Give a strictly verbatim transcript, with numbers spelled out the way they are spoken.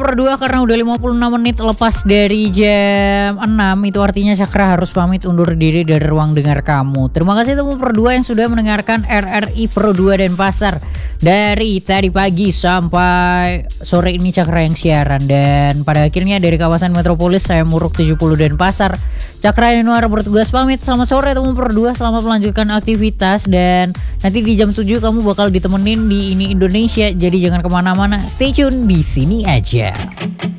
Pro dua karena udah lima puluh enam menit lepas dari jam enam. Itu artinya Cakra harus pamit undur diri dari ruang dengar kamu. Terima kasih Temu Pro dua yang sudah mendengarkan R R I Pro dua dan Pasar dari tadi pagi sampai sore ini. Cakra yang siaran, dan pada akhirnya dari kawasan Metropolis saya Muruk tujuh puluh dan Pasar, Cakra Yanuar bertugas pamit. Selamat sore Temu Pro dua, selamat melanjutkan aktivitas, dan nanti di jam tujuh kamu bakal ditemenin di Ini Indonesia. Jadi jangan kemana-mana, stay tune di sini aja.